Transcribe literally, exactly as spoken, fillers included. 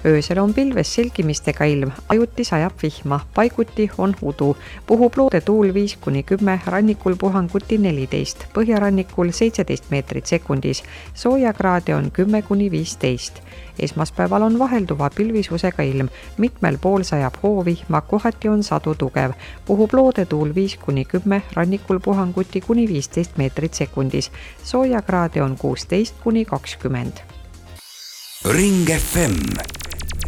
Öösel on pilves selgimistega ilm, ajuti sajab vihma, paiguti on udu. Puhub loode tuul viis kuni kümme, rannikul puhanguti neliteist, põhjarannikul seitseteist meetrit sekundis. Soojakraade on kümme kuni viisteist. Esmaspäeval on vahelduva pilvisusega ilm, mitmel pool sajab hoovihma, kohati on sadu tugev. Puhub loode tuul viis kuni kümme, rannikul puhanguti kuni viisteist meetrit sekundis. Soojakraade on kuusteist kuni kakskümmend. Ring F M